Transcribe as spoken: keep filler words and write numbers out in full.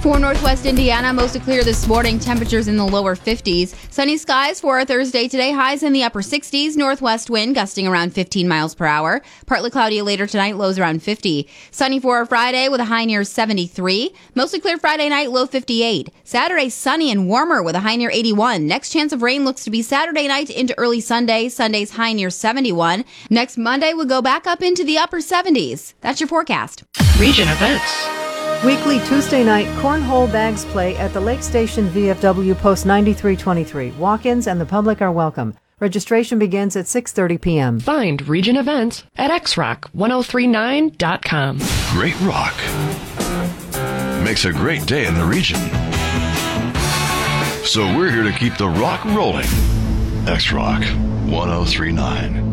For Northwest Indiana, mostly clear this morning. Temperatures in the lower fifties. Sunny skies for our Thursday today. Highs in the upper sixties. Northwest wind gusting around fifteen miles per hour. Partly cloudy later tonight. Lows around fifty. Sunny for our Friday with a high near seventy-three. Mostly clear Friday night. Low fifty-eight. Saturday sunny and warmer with a high near eighty-one. Next chance of rain looks to be Saturday night into early Sunday. Sunday's high near seventy-one. Next Monday we'll go back up into the upper seventies. That's your forecast. Region events. Weekly Tuesday night cornhole bags play at the Lake Station V F W Post ninety-three twenty-three. Walk-ins and the public are welcome. Registration begins at six thirty p.m. Find Region events at x rock ten thirty-nine dot com. Great rock makes a great day in the region. So we're here to keep the rock rolling. X Rock ten thirty-nine.